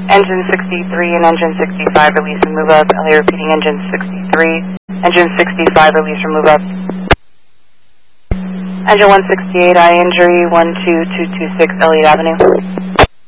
Engine 63 and engine 65, release and move up. LA repeating engine 63. Engine 65, release or move up. Engine 168, eye injury, 12226 Elliott Avenue.